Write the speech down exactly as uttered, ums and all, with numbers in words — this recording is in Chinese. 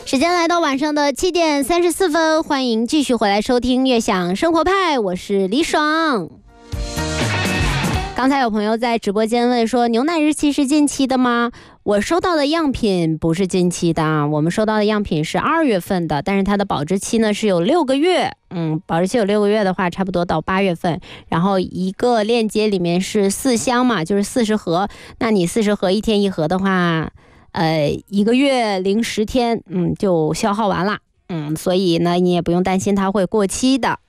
时间来到晚上的七点三十四分，欢迎继续回来收听悦享生活派，我是李爽。刚才有朋友在直播间问说，牛奶日期是近期的吗？我收到的样品不是近期的，我们收到的样品是二月份的，但是它的保质期呢是有六个月，嗯，保质期有六个月的话，差不多到八月份。然后一个链接里面是四箱嘛，就是四十盒，那你四十盒一天一盒的话，呃，一个月零十天，嗯，就消耗完了。嗯，所以呢，你也不用担心它会过期的。